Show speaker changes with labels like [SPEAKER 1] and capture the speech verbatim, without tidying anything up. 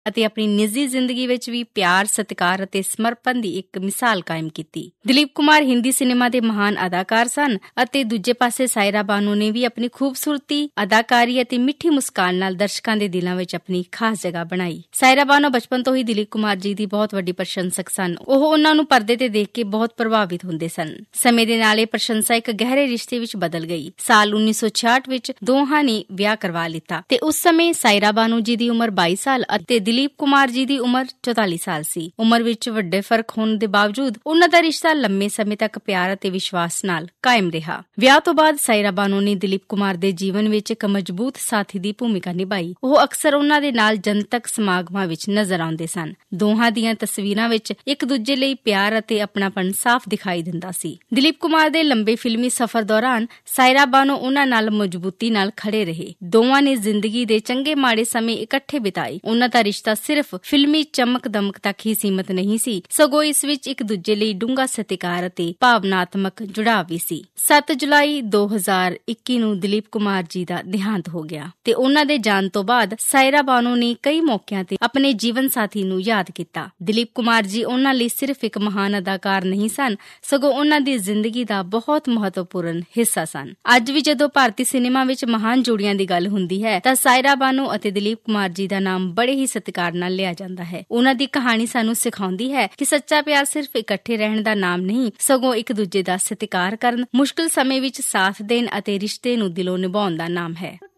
[SPEAKER 1] ਅਤੇ ਆਪਣੀ ਨਿੱਜੀ ਜ਼ਿੰਦਗੀ ਵਿੱਚ ਵੀ ਪਿਆਰ, ਸਤਿਕਾਰ ਅਤੇ ਸਮਰਪਣ ਦੀ ਇੱਕ ਮਿਸਾਲ ਕਾਇਮ ਕੀਤੀ। ਦਿਲੀਪ ਕੁਮਾਰ ਹਿੰਦੀ ਸਿਨੇਮਾ ਦੇ ਮਹਾਨ ਅਦਾਕਾਰ ਸਨ ਅਤੇ ਦੂਜੇ ਪਾਸੇ ਸਾਇਰਾ ਬਾਨੋ ਨੇ ਵੀ ਆਪਣੀ ਖੂਬਸੂਰਤੀ, ਅਦਾਕਾਰੀ ਅਤੇ ਮਿੱਠੀ ਮੁਸਕਾਨ ਨਾਲ ਦਰਸ਼ਕਾਂ ਦੇ ਦਿਲਾਂ ਵਿੱਚ ਆਪਣੀ ਖਾਸ ਜਗ੍ਹਾ ਬਣਾਈ। ਸਾਇਰਾ ਬਾਨੋ ਬਚਪਨ ਤੋਂ ਹੀ ਦਿਲੀਪ ਕੁਮਾਰ ਜੀ ਦੀ ਬਹੁਤ ਵੱਡੀ ਪ੍ਰਸ਼ੰਸਕ ਸਨ। ਉਹ ਉਹਨਾਂ ਨੂੰ ਪਰਦੇ ਤੇ ਦੇਖ ਕੇ ਬਹੁਤ ਪ੍ਰਭਾਵਿਤ ਹੁੰਦੇ ਸਨ। ਸਮੇਂ ਦੇ ਨਾਲ ਇਹ ਪ੍ਰਸ਼ੰਸਾ ਇੱਕ ਗਹਿਰੇ ਰਿਸ਼ਤੇ ਵਿੱਚ ਬਦਲ ਗਈ। ਸਾਲ ਉੱਨੀ ਸੌ ਛਿਆਹਠ ਵਿੱਚ ਦੋਹਾਂ ਨੇ ਵਿਆਹ ਕਰਵਾ ਲਿੱਤਾ ਤੇ ਉਸ ਸਮੇਂ ਸਾਇਰਾ ਬਾਨੋ ਜੀ ਦੀ ਉਮਰ ਬਾਈ ਸਾਲ ਅਤੇ ਦਿਲੀਪ ਕੁਮਾਰ ਜੀ ਦੀ ਉਮਰ ਚੌਤਾਲੀ ਸਾਲ ਸੀ। ਉਮਰ ਵਿੱਚ ਵੱਡੇ ਫਰਕ ਹੋਣ ਦੇ ਬਾਵਜੂਦ ਉਹਨਾਂ ਦਾ ਰਿਸ਼ਤਾ ਲੰਮੇ ਸਮੇਂ ਤੱਕ ਪਿਆਰ ਅਤੇ ਵਿਸ਼ਵਾਸ ਨਾਲ ਕਾਇਮ ਰਿਹਾ। ਵਿਆਹ ਤੋਂ ਬਾਅਦ ਸਾਇਰਾ ਬਾਨੋ ਨੇ ਦਿਲੀਪ ਕੁਮਾਰ ਦੇ ਜੀਵਨ ਵਿੱਚ ਇੱਕ ਮਜ਼ਬੂਤ ਸਾਥੀ ਦੀ ਭੂਮਿਕਾ ਨਿਭਾਈ। ਉਹ ਅਕਸਰ ਉਹਨਾਂ ਦੇ ਨਾਲ ਜਨਤਕ ਸਮਾਗਮਾਂ ਵਿੱਚ ਨਜ਼ਰ ਆਉਂਦੇ ਸਨ। ਦੋਹਾਂ ਦੀਆਂ ਤਸਵੀਰਾਂ ਵਿੱਚ ਇੱਕ ਦੂਜੇ ਲਈ ਪਿਆਰ ਅਤੇ ਆਪਣਾਪਣ ਸਾਫ਼ ਦਿਖਾਈ ਦਿੰਦਾ ਸੀ। ਦਿਲੀਪ ਕੁਮਾਰ ਦੇ ਲੰਬੇ ਫਿਲਮੀ ਸਫ਼ਰ ਦੌਰਾਨ ਸਾਇਰਾ ਬਾਨੋ ਉਹਨਾਂ ਨਾਲ ਮਜ਼ਬੂਤੀ ਨਾਲ ਖੜੇ ਰਹੇ। ਦੋਵਾਂ ਨੇ ਜ਼ਿੰਦਗੀ ਦੇ ਚੰਗੇ ਮਾੜੇ ਸਮੇਂ ਇਕੱਠੇ ਬਿਤਾਏ। ਉਹਨਾਂ ਦਾ ਰਿਸ਼ਤਾ ਸਿਰਫ ਫਿਲਮੀ ਚਮਕ ਦਮਕ ਤੱਕ ਹੀ ਸੀਮਤ ਨਹੀਂ ਸੀ, ਸਗੋਂ ਇਸ ਵਿੱਚ ਇੱਕ ਦੂਜੇ ਲਈ ਡੂੰਘਾ ਸਤਿਕਾਰ ਅਤੇ ਭਾਵਨਾਤਮਕ ਜੁੜਾਵ ਵੀ ਸੀ। ਸੱਤ ਜੁਲਾਈ ਦੋ ਹਜ਼ਾਰ ਇੱਕੀ ਨੂੰ ਦਿਲੀਪ ਕੁਮਾਰ ਜੀ ਦਾ ਦੇਹਾਂਤ ਹੋ ਗਿਆ ਤੇ ਉਹਨਾਂ ਦੇ ਜਾਣ ਤੋਂ ਬਾਅਦ ਸਾਇਰਾ ਬਾਨੋ ਨੇ ਕਈ ਮੌਕਿਆਂ ਤੇ ਆਪਣੇ ਜੀਵਨ ਸਾਥੀ ਨੂੰ ਯਾਦ ਕੀਤਾ। ਦਿਲੀਪ ਕੁਮਾਰ ਜੀ ਉਹਨਾਂ ਲਈ ਸਿਰਫ ਇੱਕ ਮਹਾਨ ਅਦਾਕਾਰ ਨਹੀਂ ਸਨ, ਸਗੋਂ ਉਹਨਾਂ ਦੀ ਜ਼ਿੰਦਗੀ ਦਾ ਬਹੁਤ ਮਹੱਤਵਪੂਰਨ ਹਿੱਸਾ ਸਨ। ਅੱਜ ਵੀ ਜਦੋਂ ਭਾਰਤੀ ਸਿਨੇਮਾ ਵਿੱਚ ਮਹਾਨ ਜੋੜੀਆਂ ਦੀ ਗੱਲ ਹੁੰਦੀ ਹੈ ਤਾਂ ਸਾਇਰਾ ਬਾਨੋ ਅਤੇ ਦਿਲੀਪ ਕੁਮਾਰ ਜੀ ਦਾ ਨਾਮ ਬੜੇ ਹੀ ਸਤਿਕਾਰ ਨਾਲ ਲਿਆ ਜਾਂਦਾ ਹੈ। ਉਹਨਾਂ ਦੀ ਕਹਾਣੀ ਸਾਨੂੰ ਸਿਖਾਉਂਦੀ ਹੈ ਕਿ ਸੱਚਾ ਪਿਆਰ ਸਿਰਫ ਇਕੱਠੇ ਰਹਿਣ ਦਾ ਨਾਮ ਨਹੀਂ, ਸਗੋਂ ਇੱਕ ਦੂਜੇ ਦਾ ਸਤਿਕਾਰ ਕਰਨ, ਮੁਸ਼ਕਿਲ ਸਮੇਂ ਵਿੱਚ ਸਾਥ ਦੇਣ ਅਤੇ ਰਿਸ਼ਤੇ ਨੂੰ ਦਿਲੋਂ ਨਿਭਾਉਣ ਦਾ ਨਾਮ ਹੈ।